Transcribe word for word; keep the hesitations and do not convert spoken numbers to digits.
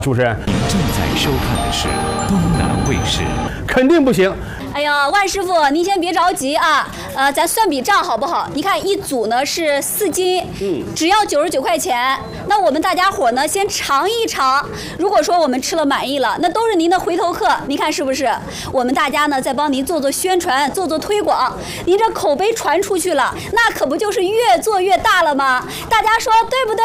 主持人， 您正在收看的是东南卫视。 肯定不行。 哎呀，万师傅，您先别着急啊，呃，咱算笔账好不好？你看一组呢是四斤，嗯，只要九十九块钱。那我们大家伙呢先尝一尝，如果说我们吃了满意了，那都是您的回头客，您看是不是？我们大家呢再帮您做做宣传，做做推广，您这口碑传出去了，那可不就是越做越大了吗？大家说对不对？